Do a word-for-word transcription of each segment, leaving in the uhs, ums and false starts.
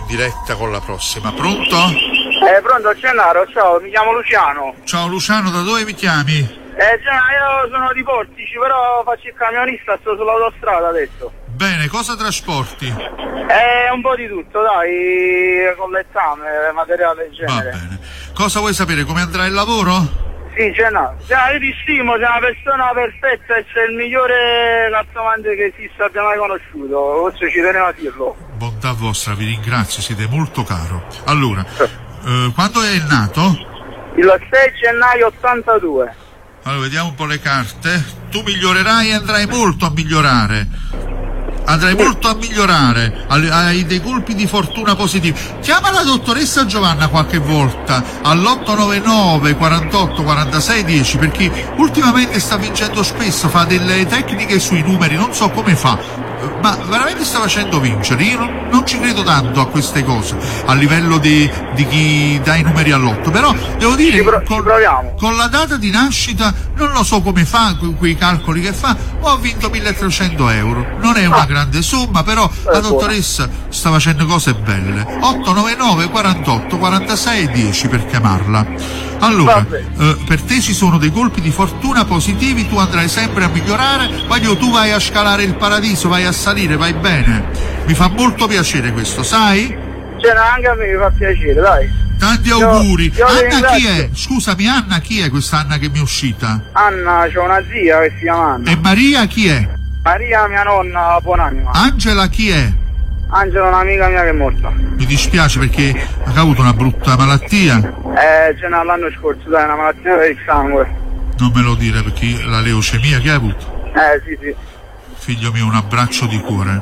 diretta con la prossima. Pronto? Eh, pronto Gennaro, ciao, mi chiamo Luciano. Ciao Luciano, da dove mi chiami? Eh, Gennaro, io sono di Portici, però faccio il camionista, sto sull'autostrada adesso. Bene, cosa trasporti? Eh, un po' di tutto, dai, con l'esame, materiale del genere. Va bene. Cosa vuoi sapere, come andrà il lavoro? Sì, Gennaro, Gennaro, io ti stimo, sei una persona perfetta e sei il migliore cartomante che esista, abbia mai conosciuto, forse ci tenevo a dirlo. Bontà vostra, vi ringrazio, siete molto caro. Allora, eh, quando è nato? Il sei gennaio ottantadue. Allora, vediamo un po' le carte. Tu migliorerai e andrai molto a migliorare. Andrai molto a migliorare. Hai dei colpi di fortuna positivi. Chiama la dottoressa Giovanna qualche volta all'otto nove nove quarantotto quarantasei dieci, perché ultimamente sta vincendo spesso, fa delle tecniche sui numeri, non so come fa, ma veramente sta facendo vincere. Io non, non ci credo tanto a queste cose a livello di, di chi dà i numeri all'otto, però devo dire, pro- con, con la data di nascita non lo so come fa, quei calcoli che fa, ho vinto milletrecento euro. Non è una grande somma, però la dottoressa sta facendo cose belle. Otto nove nove quarantotto quarantasei dieci per chiamarla. Allora, eh, per te ci sono dei colpi di fortuna positivi, tu andrai sempre a migliorare, voglio tu vai a scalare il paradiso, vai a salire, vai bene. Mi fa molto piacere questo, sai? Cioè, anche a me mi fa piacere, dai. Tanti Io, auguri. io Anna chi è? Scusami, Anna chi è questa Anna che mi è uscita? Anna, c'ho una zia che si chiama Anna. E Maria chi è? Maria, mia nonna, buonanima. Angela chi è? Angela è un'amica mia che è morta. Mi dispiace perché ha avuto una brutta malattia. Eh, ce n'ha l'anno scorso, dai, una malattia per il sangue. Non me lo dire, perché la leucemia che ha avuto? Eh, sì, sì. Figlio mio, un abbraccio di cuore.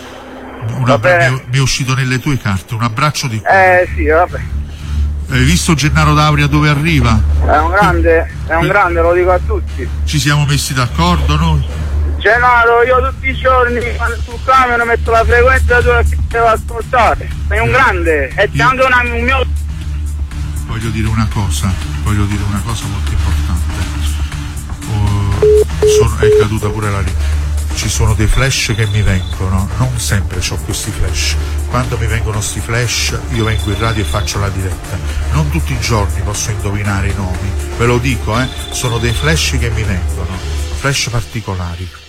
Un abbra- mi, è, mi è uscito nelle tue carte, un abbraccio di cuore. Eh, sì, vabbè. Hai visto Gennaro D'Auria dove arriva? È un grande, è un grande, lo dico a tutti. Ci siamo messi d'accordo noi? Gennaro, io tutti i giorni quando sul camion metto la frequenza tua che devo ascoltare. Sei un grande e c'è io... anche una, un mio... Voglio dire una cosa, voglio dire una cosa molto importante. Oh, sono, è caduta pure la linea. Ci sono dei flash che mi vengono, non sempre ho questi flash. Quando mi vengono sti flash io vengo in radio e faccio la diretta. Non tutti i giorni posso indovinare i nomi, ve lo dico, eh, sono dei flash che mi vengono, flash particolari.